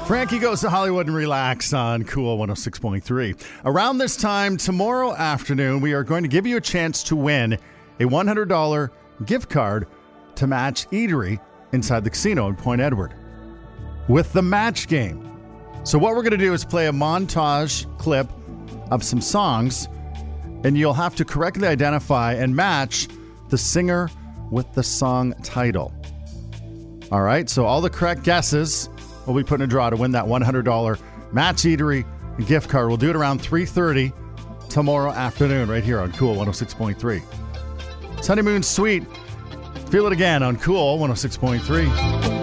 Frankie Goes to Hollywood and Relax on Cool 106.3. Around this time tomorrow afternoon, we are going to give you a chance to win a $100 gift card to Match Eatery inside the casino in Point Edward with the Match Game. So what we're going to do is play a montage clip of some songs, and you'll have to correctly identify and match the singer with the song title. All right, so all the correct guesses will be put in a draw to win that $100 Match Eatery gift card. We'll do it around 3:30 tomorrow afternoon right here on Cool 106.3. Honeymoon Suite. Feel it again on Cool 106.3.